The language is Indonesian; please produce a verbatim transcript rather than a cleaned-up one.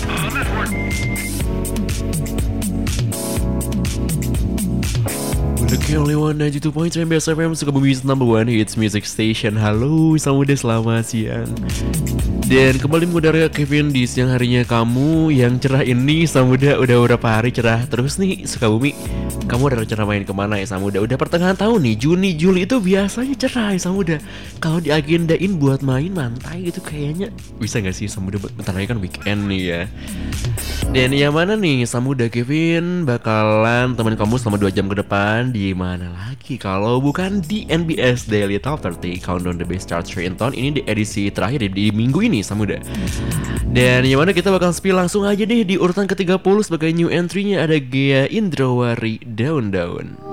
Oke, only one ninety-two point three B S F M, Sukabumi's number one hits music station. Halo, Samuda, selamat siang. Dan kembali mengudara Kevin di siang harinya kamu yang cerah ini. Samuda, udah berapa hari cerah terus nih Sukabumi? Kamu ada rencana main kemana ya Samuda? Udah pertengahan tahun nih, Juni, Juli itu biasanya cerah ya Samuda. Kalau diagendain buat main mantai gitu kayaknya bisa gak sih Samuda? Bentar lagi kan weekend nih ya. Dan yang mana nih Samuda Kevin bakalan teman kamu selama dua jam ke depan di mana lagi kalau bukan di N B S Daily Top tiga puluh Countdown the Best Chart in Town. Ini di edisi terakhir di, di minggu ini Samuda. Dan yang mana kita bakal spill langsung aja deh di urutan ke tiga puluh sebagai new entry-nya ada Gea Indrawari Daun Daun.